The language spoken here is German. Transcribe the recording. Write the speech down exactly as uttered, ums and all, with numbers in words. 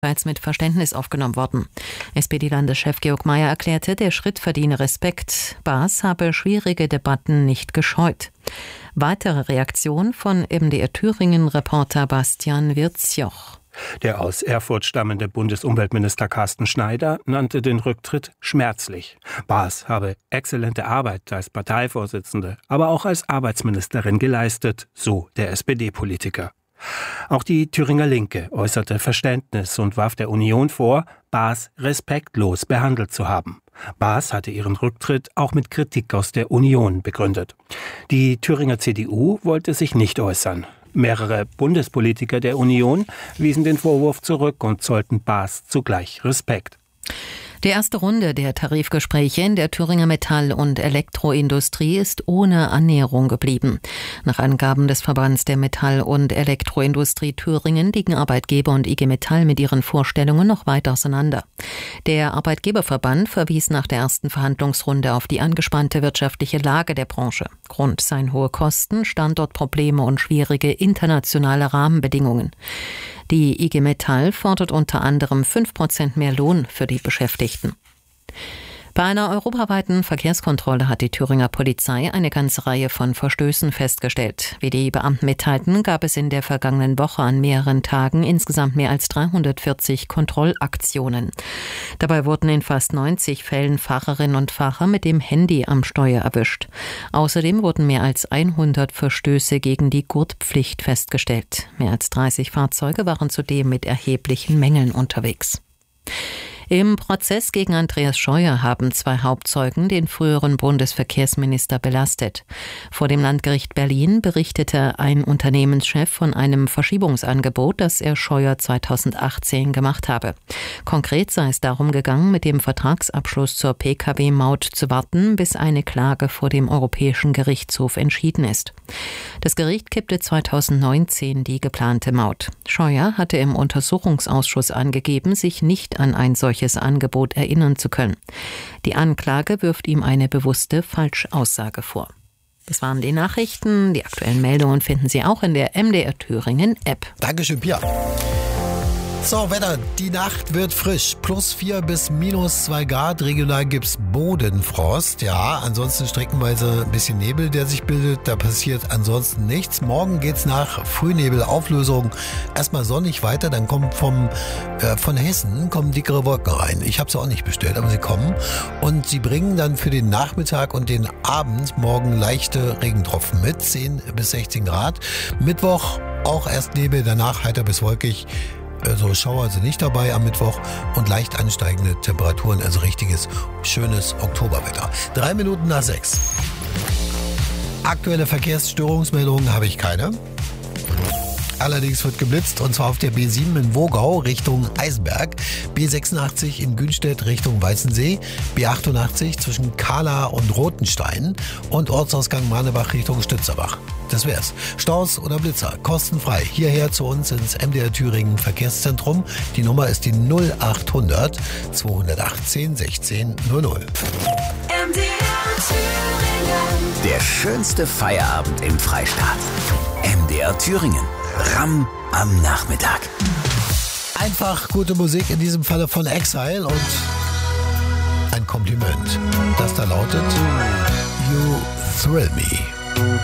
bereits mit Verständnis aufgenommen worden. S P D-Landeschef Georg Mayer erklärte, der Schritt verdiene Respekt. Baas habe schwierige Debatten nicht gescheut. Weitere Reaktion von M D R Thüringen-Reporter Bastian Wirzjoch. Der aus Erfurt stammende Bundesumweltminister Carsten Schneider nannte den Rücktritt schmerzlich. Baas habe exzellente Arbeit als Parteivorsitzende, aber auch als Arbeitsministerin geleistet, so der S P D-Politiker. Auch die Thüringer Linke äußerte Verständnis und warf der Union vor, Baas respektlos behandelt zu haben. Baas hatte ihren Rücktritt auch mit Kritik aus der Union begründet. Die Thüringer C D U wollte sich nicht äußern. Mehrere Bundespolitiker der Union wiesen den Vorwurf zurück und zollten Baas zugleich Respekt. Die erste Runde der Tarifgespräche in der Thüringer Metall- und Elektroindustrie ist ohne Annäherung geblieben. Nach Angaben des Verbands der Metall- und Elektroindustrie Thüringen liegen Arbeitgeber und I G Metall mit ihren Vorstellungen noch weit auseinander. Der Arbeitgeberverband verwies nach der ersten Verhandlungsrunde auf die angespannte wirtschaftliche Lage der Branche. Grund seien hohe Kosten, Standortprobleme und schwierige internationale Rahmenbedingungen. Die I G Metall fordert unter anderem fünf Prozent mehr Lohn für die Beschäftigten. Bei einer europaweiten Verkehrskontrolle hat die Thüringer Polizei eine ganze Reihe von Verstößen festgestellt. Wie die Beamten mitteilten, gab es in der vergangenen Woche an mehreren Tagen insgesamt mehr als dreihundertvierzig Kontrollaktionen. Dabei wurden in fast neunzig Fällen Fahrerinnen und Fahrer mit dem Handy am Steuer erwischt. Außerdem wurden mehr als hundert Verstöße gegen die Gurtpflicht festgestellt. Mehr als dreißig Fahrzeuge waren zudem mit erheblichen Mängeln unterwegs. Im Prozess gegen Andreas Scheuer haben zwei Hauptzeugen den früheren Bundesverkehrsminister belastet. Vor dem Landgericht Berlin berichtete ein Unternehmenschef von einem Verschiebungsangebot, das er Scheuer zweitausendachtzehn gemacht habe. Konkret sei es darum gegangen, mit dem Vertragsabschluss zur P K W-Maut zu warten, bis eine Klage vor dem Europäischen Gerichtshof entschieden ist. Das Gericht kippte zweitausendneunzehn die geplante Maut. Scheuer hatte im Untersuchungsausschuss angegeben, sich nicht an ein solches Angebot erinnern zu können. Die Anklage wirft ihm eine bewusste Falschaussage vor. Das waren die Nachrichten. Die aktuellen Meldungen finden Sie auch in der M D R Thüringen App. Dankeschön, Pia. So, Wetter. Die Nacht wird frisch. Plus vier bis minus zwei Grad. Regional gibt's Bodenfrost. Ja, ansonsten streckenweise ein bisschen Nebel, der sich bildet. Da passiert ansonsten nichts. Morgen geht's nach Frühnebelauflösung erstmal sonnig weiter. Dann kommen vom, äh, von Hessen kommen dickere Wolken rein. Ich habe sie auch nicht bestellt, aber sie kommen. Und sie bringen dann für den Nachmittag und den Abend morgen leichte Regentropfen mit. zehn bis sechzehn Grad. Mittwoch auch erst Nebel, danach heiter bis wolkig. Also Schauer sind nicht dabei am Mittwoch und leicht ansteigende Temperaturen, also richtiges, schönes Oktoberwetter. Drei Minuten nach sechs. Aktuelle Verkehrsstörungsmeldungen habe ich keine. Allerdings wird geblitzt, und zwar auf der B sieben in Wogau Richtung Eisenberg, B sechsundachtzig in Günstedt Richtung Weißensee, B achtundachtzig zwischen Kahla und Rotenstein und Ortsausgang Manebach Richtung Stützerbach. Das wär's. Staus oder Blitzer, kostenfrei. Hierher zu uns ins M D R Thüringen Verkehrszentrum. Die Nummer ist die null achthundert zweihundertachtzehn sechzehn null null. M D R Thüringen. Der schönste Feierabend im Freistaat. M D R Thüringen. Ramm am Nachmittag. Einfach gute Musik, in diesem Falle von Exile, und ein Kompliment, das da lautet: You thrill me.